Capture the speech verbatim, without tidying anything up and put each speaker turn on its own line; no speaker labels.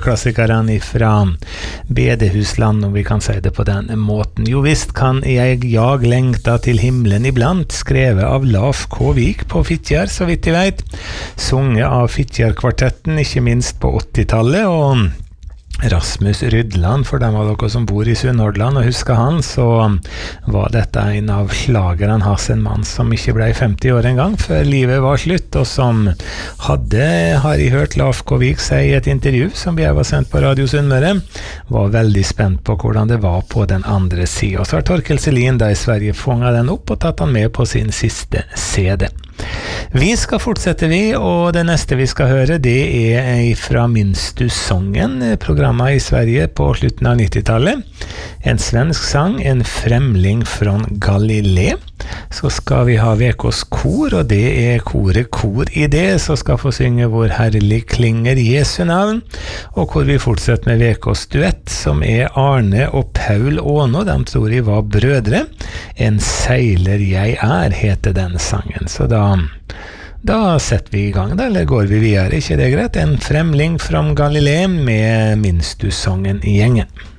klassikerne fra bedehusland, om vi kan si det på den måten. Jo visst kan jeg jag lengta til himmelen iblant, skrevet av Laf K-Vik på Fitjar, så vidt jeg vet. Sunget av Fitjar-kvartetten, ikke minst på åttitallet, og Rasmus Rydland, for dem av dere som bor i Sunnhordland og husker han, så var dette en av slagerne hans, en mann som ikke ble femti år en gang før livet var slutt, og som hadde, har jeg hørt Laf K-Vik si i et intervju som vi var sendt på Radio Sunnmøre, var veldig spent på hvordan det var på den andre siden. Og så har Torkel Selin da i Sverige fanget den opp og tatt han med på sin siste C D. Vi skal fortsette vi, og det neste vi skal høre, det er fra Minstu-songen, programmet i Sverige på slutten av nittitallet. En svensk sang, en fremling fra Galilee. Så skal vi ha Vekås kor, og det er koret Kor i det, så skal få synge Hvor herlig klinger Jesu navn, og hvor vi fortsetter med Vekås duett, som er Arne og Paul Åno, de tror jeg var brødre. En seiler jeg er, heter den sangen, så da Da setter vi i gang, da, eller går vi videre, ikke det greit? En fremling fra Galilee med Minstu-songen i gjengen.